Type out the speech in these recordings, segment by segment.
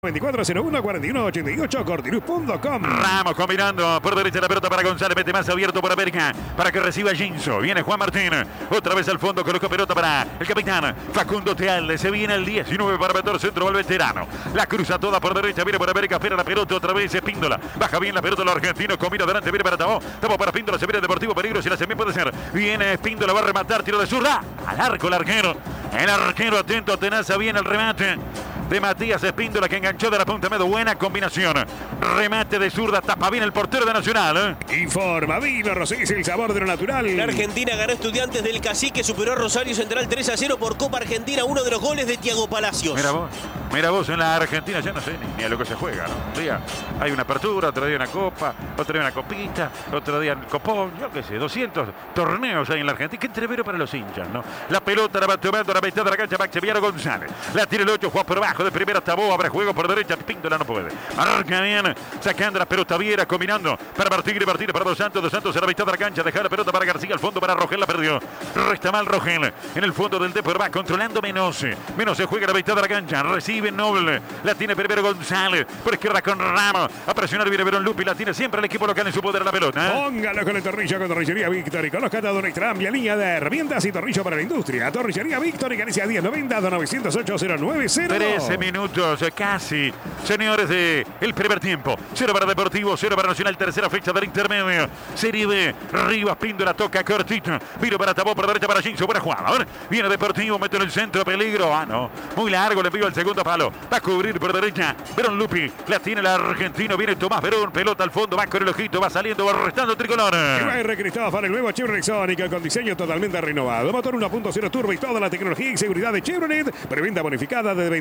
2401-4188, cortinus.com. Ramos combinando por derecha la pelota para González, mete más abierto por América para que reciba Ginso. Viene Juan Martín, otra vez al fondo, colocó pelota para el capitán Facundo Tealde. Se viene el 19 para meter centro al veterano. La cruza toda por derecha, viene por América, espera la pelota otra vez Espíndola. Baja bien la pelota los argentinos, combina adelante, viene para Tabó. Tabó para Espíndola, se viene Deportivo Peligro, si la semi puede ser. Viene Espíndola, va a rematar, tiro de zurda. Al arco el arquero. El arquero atento, tenaza bien el remate de Matías Espíndola, que enganchó de la punta medio. Buena combinación. Remate de zurda, tapa bien el portero de Nacional. Informa Vino Rosés, el sabor de lo natural. La Argentina ganó Estudiantes del Cacique, superó a Rosario Central 3-0 por Copa Argentina, uno de los goles de Thiago Palacios. Mira vos, en la Argentina ya no sé ni a lo que se juega, ¿no? Un día hay una apertura, otro día una copa, otro día una copita, otro día un copón, yo qué sé, 200 torneos hay en la Argentina. Qué entrevero para los hinchas, ¿no? La pelota la va tomando a la mitad de la cancha Maximiliano González. La tira el 8, juega por abajo, de primera Tabó, abre juego por derecha, Píndola no puede. Marca bien, sacando la pelota Viera, combinando para Martínez para Dos Santos a la mitad de la cancha, deja la pelota para García, al fondo para Rogel, la perdió. Resta mal Rogel, en el fondo del Depor va controlando Menose juega a la mitad de la cancha, recibe Noble, la tiene primero González, por izquierda con Ramos, a presionar viene Verón Lupi, la tiene siempre el equipo local en su poder la pelota. Póngalo con el tornillo con Torrillería Víctor y con los catadores Trambia, línea de herramientas y tornillo para la industria. Torrillería Víctor y Galicia 1090-908-090. 13 minutos casi, señores, de el primer tiempo. 0 para Deportivo, 0 para Nacional, tercera fecha del intermedio. Serie B, Rivas Píndola toca cortito, vino para Tabó, por derecha para Ginso, buena jugada. A ver, viene Deportivo, mete en el centro, peligro. No, muy largo, le pido el segundo palo. Va a cubrir por derecha, Verón Lupi, la tiene el argentino, viene Tomás Verón, pelota al fondo, va con el ojito, va saliendo, va restando tricolor. R. Cristóbal, el nuevo Chevrolet Exónica con diseño totalmente renovado. Motor 1.0 turbo y toda la tecnología y seguridad de Chevrolet. Preventa bonificada de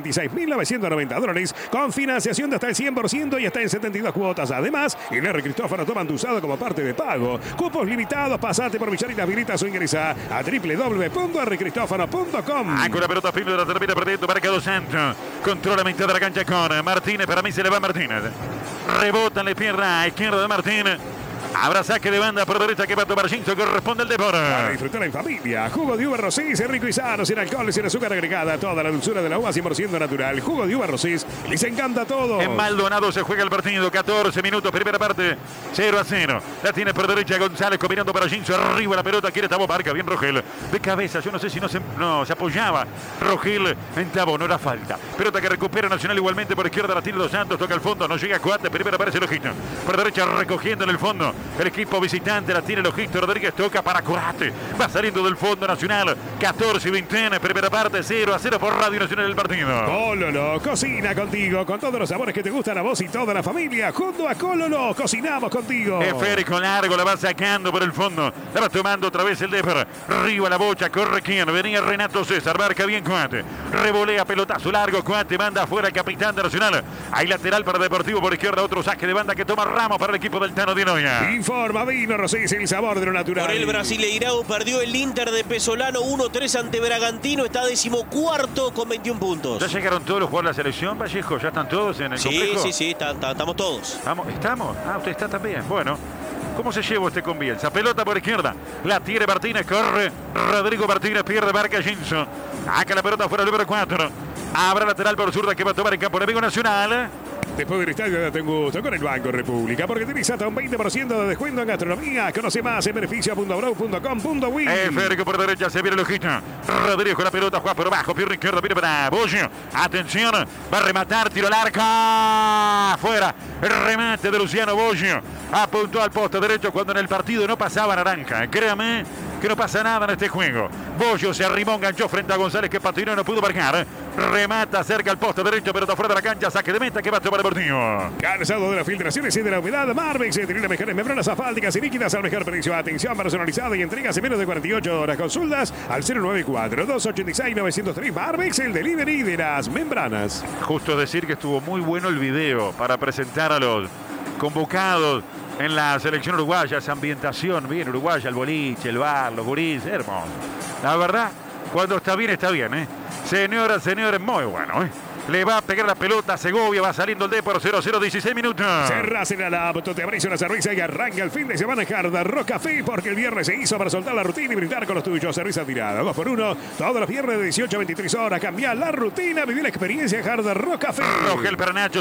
$26.990 con financiación de hasta el 100% y hasta en 72 cuotas. Además, en R. Cristófano toman tu usado como parte de pago. Cupos limitados, pasate por Villarita Habilitas o ingresa a www.rcristófano.com. Con la pelota Píndola termina perdiendo, marca Dos Santos. Controla mitad de la cancha con Martínez, para mí se le va Martínez. Rebota en la pierna izquierda de Martínez. Habrá saque de banda por derecha que va a tomar Ginso, corresponde el Depor. Para disfrutar en familia. Jugo de uva Rosés, rico y sano, sin alcohol y sin azúcar agregada. Toda la dulzura de la uva 100% natural. Jugo de uva Rosés, les encanta todo. En Maldonado se juega el partido, 14 minutos, primera parte, 0-0. La tiene por derecha González, combinando para Ginso, arriba la pelota, quiere Tabó, marca bien Rogel. De cabeza, yo no sé si no se apoyaba Rogel en Tabó, no era falta. Pelota que recupera Nacional igualmente por izquierda, la tiene Dos Santos, toca el fondo, no llega a Coate, primero aparece el ojito. Por derecha recogiendo en el fondo. El equipo visitante la tiene el ojito, Rodríguez toca para Corate. Va saliendo del fondo Nacional, 14-20, primera parte, 0-0 por Radio Nacional el partido. Cololo, cocina contigo, con todos los sabores que te gustan a vos y toda la familia. Junto a Cololo, cocinamos contigo. Esférico largo, la va sacando por el fondo. La va tomando otra vez el Depor. Arriba la bocha, corre quien. Venía Renato César, marca bien Coate. Revolea, pelotazo largo, Coate manda afuera el capitán de Nacional. Hay lateral para Deportivo por izquierda, otro saque de banda que toma Ramos para el equipo del Tano de Noia. Informa Vino Rosés, el sabor de lo natural. Por el Brasileirao perdió el Inter de Pesolano 1-3 ante Bragantino, está 14º con 21 puntos. ¿Ya llegaron todos los jugadores de la selección, Vallejo? ¿Ya están todos en el complejo? Sí, estamos todos. ¿Estamos? Ah, usted está también. Bueno. ¿Cómo se lleva este con Bielsa? Pelota por izquierda. La tiene Martínez. Corre Rodrigo Martínez. Pierde marca Ginso. Acá la pelota fuera el número 4. Habrá lateral por zurda que va a tomar en campo enemigo Nacional. Después del estadio date un gusto con el Banco República, porque tenés hasta un 20% de descuento en gastronomía. Conoce más en beneficio.brau.com.uy. Federico por derecha, se viene el ojito. Rodríguez con la pelota, juega por abajo, pierna izquierda, viene para Bollo. Atención, va a rematar, tiro al arco. Fuera, remate de Luciano Bollo. Apuntó al poste derecho cuando en el partido no pasaba naranja. Créame que no pasa nada en este juego. Bollo se arrimó, enganchó frente a González, que patinó y no pudo marcar. Remata cerca al poste derecho, pero está fuera de la cancha. Saque de meta que va a tomar Deportivo. Cansado de las filtraciones y de la humedad, Marvex tiene las mejores membranas asfálticas y líquidas al mejor precio. Atención personalizada y entregas en menos de 48 horas. Consultas al 094-286-903. Marvex, el delivery de las membranas. Justo decir que estuvo muy bueno el video para presentar a los convocados en la selección uruguaya, esa ambientación bien uruguaya, el boliche, el bar, los gurís, hermoso. La verdad, cuando está bien, ¿eh? Señoras, señores, muy bueno, ¿eh? Le va a pegar la pelota a Segovia. Va saliendo el Depor 0-0, 16 minutos. Cerrás en el auto, te abrís una cerveza y arranca el fin de semana Hard Rock Café, porque el viernes se hizo para soltar la rutina y brindar con los tuyos. Cerveza tirada, 2x1, todos los viernes de 18 a 23 horas. Cambia la rutina, viví la experiencia Hard Rock Café. Rogel para Nacho.